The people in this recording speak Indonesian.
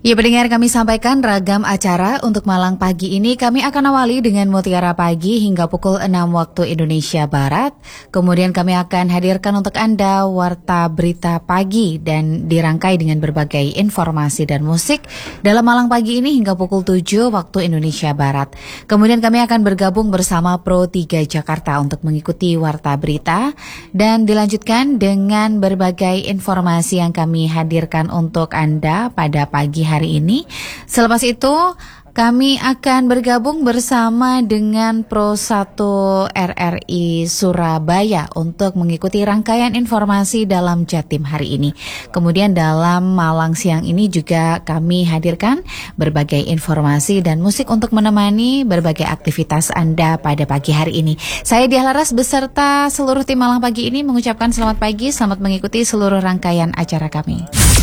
Ya pendengar, kami sampaikan ragam acara untuk Malang pagi ini. Kami akan awali dengan Mutiara Pagi hingga pukul 6 waktu Indonesia Barat. Kemudian kami akan hadirkan untuk Anda Warta Berita Pagi dan dirangkai dengan berbagai informasi dan musik dalam Malang pagi ini hingga pukul 7 waktu Indonesia Barat. Kemudian kami akan bergabung bersama Pro 3 Jakarta untuk mengikuti Warta Berita dan dilanjutkan dengan berbagai informasi yang kami hadirkan untuk Anda pada pagi hari ini. Selepas itu kami akan bergabung bersama dengan Pro 1 RRI Surabaya untuk mengikuti rangkaian informasi dalam Jatim hari ini. Kemudian dalam Malang siang ini juga kami hadirkan berbagai informasi dan musik untuk menemani berbagai aktivitas Anda pada pagi hari ini. Saya Diah Laras beserta seluruh tim Malang pagi ini mengucapkan selamat pagi, selamat mengikuti seluruh rangkaian acara kami.